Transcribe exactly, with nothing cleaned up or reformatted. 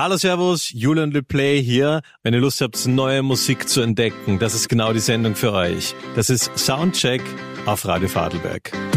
Hallo Servus, Julian LePlay hier. Wenn ihr Lust habt, neue Musik zu entdecken, das ist genau die Sendung für euch. Das ist Soundcheck auf Radio Vorarlberg.